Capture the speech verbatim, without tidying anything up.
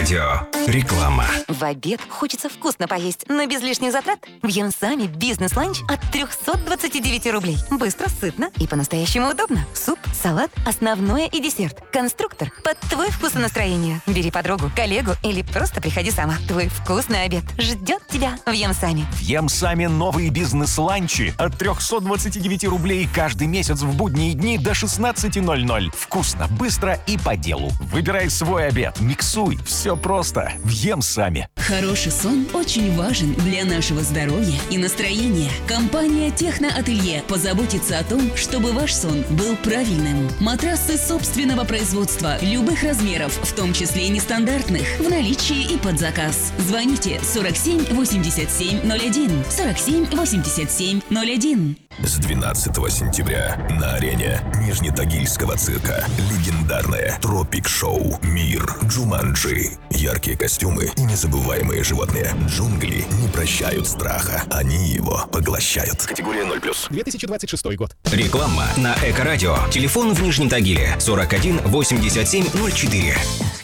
Эко-радио. Реклама. В обед хочется вкусно поесть, но без лишних затрат. В Ямсаме бизнес-ланч от триста двадцать девять рублей. Быстро, сытно и по-настоящему удобно. Суп, салат, основное и десерт. Конструктор под твой вкус и настроение. Бери подругу, коллегу или просто приходи сама. Твой вкусный обед ждет тебя в Ямсаме. В Ямсаме новые бизнес-ланчи от триста двадцать девять рублей каждый месяц в будние дни до шестнадцати ноль-ноль. Вкусно, быстро и по делу. Выбирай свой обед, миксуй. Все просто. В Ямсаме. Хороший сон очень важен для нашего здоровья и настроения. Компания Техноателье позаботится о том, чтобы ваш сон был правильным. Матрасы собственного производства, любых размеров, в том числе и нестандартных, в наличии и под заказ. Звоните сорок семь восемьдесят семь ноль один, сорок семь восемьдесят семь ноль один. С двенадцатого сентября на арене Нижнетагильского цирка легендарное тропик-шоу «Мир Джуманджи». Яркие костюмы и незабываемые животные. Джунгли не прощают страха, они его поглощают. Категория ноль плюс. две тысячи двадцать шестой год. Реклама на Эко-радио. Телефон в Нижнем Тагиле сорок один восемьдесят семь ноль четыре.